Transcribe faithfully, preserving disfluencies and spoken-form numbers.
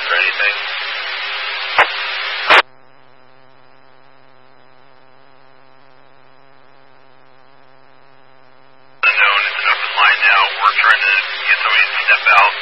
or anything. Unknown is an open line now. We're trying to get somebody to step out.